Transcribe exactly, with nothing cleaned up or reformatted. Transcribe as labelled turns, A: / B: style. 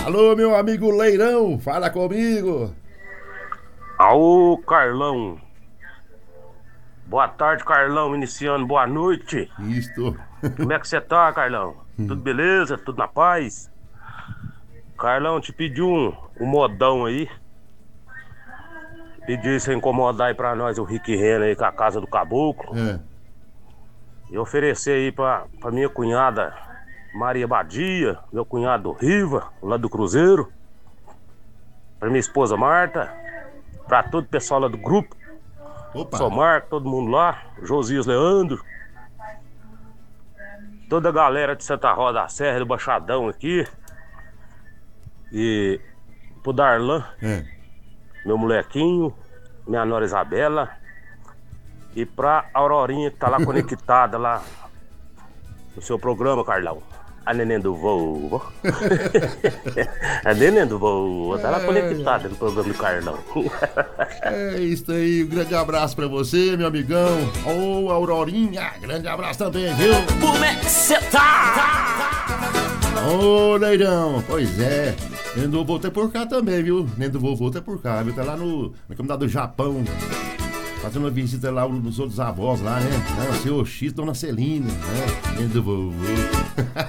A: Alô, meu amigo Leirão, fala comigo.
B: Aô, Carlão. Boa tarde, Carlão. Iniciando, boa noite.
A: Isto.
B: Como é que você tá, Carlão? Tudo beleza? Tudo na paz? Carlão, te pedi um, um modão aí. Pedi você incomodar aí pra nós o Rick Renner aí com a Casa do Caboclo.
A: É.
B: E oferecer aí pra, pra minha cunhada Maria Badia, meu cunhado Riva, lá do Cruzeiro. Pra minha esposa Marta. Pra todo o pessoal lá do grupo. Sou
A: Opa.
B: Marco, todo mundo lá. Josias Leandro. Toda a galera de Santa Rosa da Serra, do Baixadão aqui. E pro Darlan,
A: É.
B: meu molequinho, minha nora Isabela. E pra Aurorinha que tá lá conectada lá no seu programa, Carlão. A neném do vovô. A neném do vovô tá lá conectada no programa do Carlão.
A: É isso aí, um grande abraço pra você, meu amigão. Ô, Aurorinha, grande abraço também, viu?
C: Como é que cê tá?
A: Ô, Leirão, pois é. Nem do vovô tá por cá também, viu? Nem do vovô tá por cá, viu? Tá lá no, na comunidade do Japão. Fazendo uma visita lá nos outros avós lá, né? Não, seu X, Dona Celina, né? Nem do vovô.